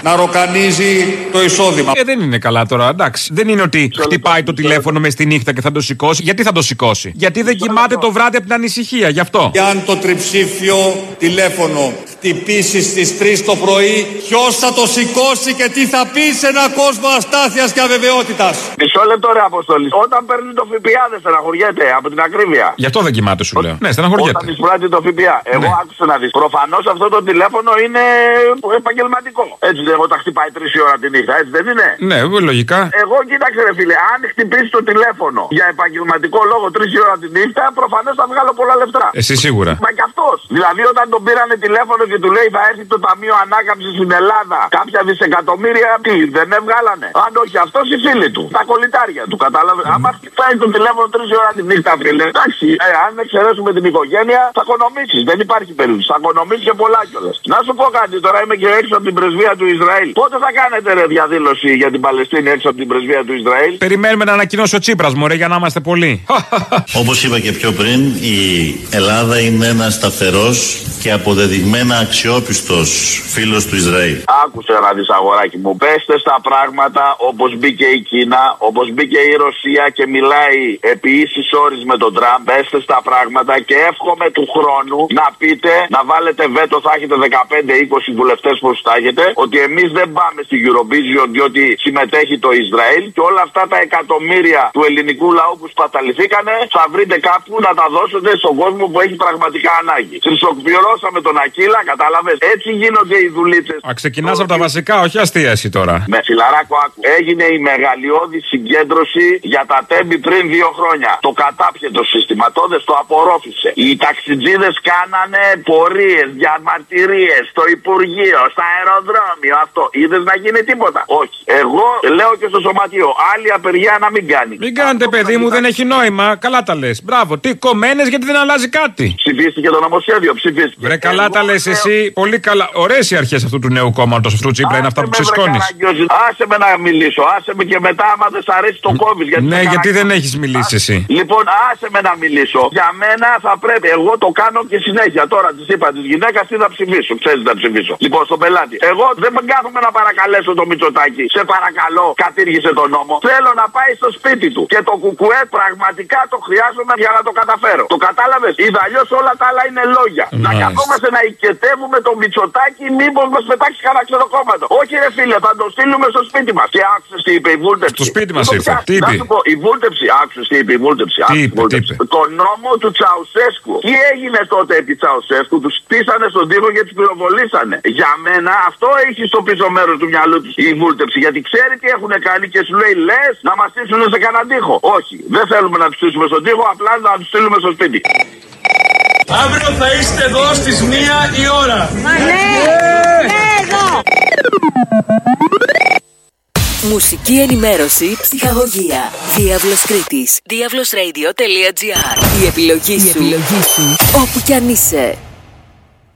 να ροκανίζει το εισόδημα. Δεν είναι καλά τώρα, εντάξει. Δεν είναι ότι χτυπάει το τηλέφωνο μες στη νύχτα και θα το σηκώσει. Γιατί θα το σηκώσει? Γιατί δεν κοιμάται το βράδυ από την ανησυχία, γι' αυτό. Και αν το τριψήφιο τηλέφωνο χτυπήσει στις 3 το πρωί, ποιος θα το σηκώσει και τι θα πει σε έναν κόσμο αστάθειας και αβεβαιότητας? Μισό λεπτό ρε Αποστόλη. Όταν παίρνει το ΦΠΑ δεν στεναχωριέται από την ακρίβεια. Γι' αυτό δεν κοιμάται, σου λέω. Ναι, στεναχωριέται. Όταν εισπράττει το ΦΠΑ. Εγώ άκουσα να δεις. Προφανώς αυτό το τηλέφωνο είναι επαγγελματικό. Έτσι δεν όταν χτυπάει 3 η ώρα τη νύχτα, έτσι δεν είναι? Ναι, λογικά. Εγώ κοίταξε ρε φίλε, αν χτυπήσει το τηλέφωνο για επαγγελματικό λόγο 3 η ώρα τη νύχτα, προφανώς θα βγάλω πολλά λεφτά. Εσύ σίγουρα. Μα κι αυτός. Δηλαδή όταν τον πήρανε τηλέφωνο και του λέει θα έρθει το Ταμείο Ανάκαμψης στην Ελλάδα, κάποια δισεκατομμύρια, τι δεν έβγαλανε? Αν όχι αυτός, οι φίλοι του. Τα κολλητάρια του, κατάλαβε. Άμα χτυπάει το τηλέφωνο 3 η ώρα τη νύχτα, φίλε, εντάξει, αν εξαιρέσουμε την οικογένεια, θα οικονομήσεις. Δεν υπάρχει περίπτωση. Θα οικονομήσεις και πολλά κιόλας. Να σου πω κάτι, τώρα είμαι και έξω από την πρεσβεία του Ισραήλ. Πότε θα κάνετε ρε διαδήλωση για την Παλαιστίνη έξω από την πρεσβεία του Ισραήλ? Περιμένουμε να ανακοινώσει ο Τσίπρας, μωρέ, για να είμαστε πολλοί. Όπως είπα και πιο πριν, η Ελλάδα είναι ένας σταθερός και αποδεδειγμένα αξιόπιστος φίλος του Ισραήλ. Άκουσε να δεις αγοράκι μου, πέστε στα πράγματα όπως μπήκε η Κίνα, όπως μπήκε η Ρωσία και μιλάει επί ίσης όρης με τον Τραμπ. Πέστε στα πράγματα και εύχομαι του χρόνου να πείτε, να βάλετε βέτο, θα έχετε 15-20 βουλευτές που θα έχετε, ότι εμείς δεν πάμε στη Eurovision διότι συμμετέχει το Ισραήλ και όλα αυτά τα εκατομμύρια του ελληνικού λαού που σπαταληθήκανε θα βρείτε κάπου να τα δώσετε στον κόσμο που έχει πραγματικά ανάγκη. Χρυσοκπυρώσαμε τον Ακύλα, κατάλαβες? Έτσι γίνονται οι δουλίτσες. Ξεκινάς από τα βασικά, όχι αστεία εσύ τώρα. Με φιλαράκο άκου. Έγινε η μεγαλειώδη συγκέντρωση για τα τέμπη πριν 2 χρόνια. Το κατάπιετο σύστημα, τότε το απορρόφησε. Οι ταξιτζίδες κάνανε πορείες, διαμαρτυρίες στο Υπουργείο, στα αεροδρόμιο, αυτό. Είδες να γίνει τίποτα? Όχι. Εγώ λέω και στο σωματείο, άλλη απεργία να μην κάνει. Μην κάνετε, παιδί μου, δεν έχει νόημα. Καλά τα λες. Μπράβο. Τι κομμένες, γιατί δεν αλλάζει κάτι. Ψηφίστηκε το νομοσχέδιο, ψηφίστηκε. Βρε, καλά τα λες εσύ. Πολύ καλά. Ωραίες οι αρχές αυτού του νέου κόμματος, αυτού του Τσίπρα, είναι αυτά που ξεσκώνεις. Άσε με να μιλήσω, άσε με και μετά, άμα δεν σ' αρέσει το κόβεις. Ναι, γιατί δεν έχεις μιλήσει εσύ. Λοιπόν, άσε με να μιλήσω. Για μένα θα πρέπει, εγώ το κάνω και συνέχεια. Τώρα της είπα της γυναίκας τι θα ψηφίσω. Ξέρεις να ψηφίσω. Λοιπόν, στον πελάτη. Εγώ δεν κάθομαι να παρακαλέσω το Μητσοτάκη. Σε παρακαλώ, κατήργησε τον νόμο. Θέλω να πάει στο σπίτι του. Και το κουκουέ πραγματικά το χρειάζομαι για να το καταφέρω. Το κατάλαβες? Αλλιώς όλα τα άλλα είναι λόγια. Να καθόμαστε να οικετεύουμε το Μητσοτάκη, μήπως μας πετάξει κανένα ξενοκόμματο. Όχι, ρε φίλε, θα το στείλουμε στο σπίτι μας. Και άκουσες τι είπε η βούλτεψη? Στο σπίτι μας ήρθε. Τι είπε? Να σου πω, η βούλτεψη, άκουσες τι είπε η βούλτεψη? Τι είπε? Το νόμο του Τσαουσέσκου. Τι έγινε τότε επί Τσαουσέσκου? Τους στήσανε στον τοίχο και τους πυροβολήσανε. Για μένα αυτό έχει στο πίσω μέρος του μυαλού της η βούλτεψη. Γιατί ξέρει τι έχουν κάνει και σου λέει λες να μας στήσουν σε κανέναν τοίχο. Όχι, δεν θέλουμε να τους στήσουμε στον τοίχο, απλά να τους στείλουμε στο σπίτι. Αύριο θα είστε εδώ στις 1 η ώρα. Μα ναι, εδώ. Μουσική ενημέρωση, ψυχαγωγία. Διάβλος Κρήτης. Diavlosradio.gr. Η επιλογή σου. Όπου κι αν είσαι.